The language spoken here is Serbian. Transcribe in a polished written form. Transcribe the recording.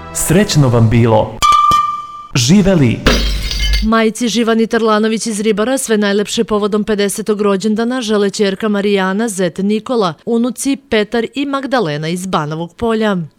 Srećno vam bilo! Živeli! Majci Živani Tarlanović iz Ribara sve najlepše povodom 50. rođendana žele ćerka Marijana, zet Nikola, unuci Petar i Magdalena iz Banovog Polja.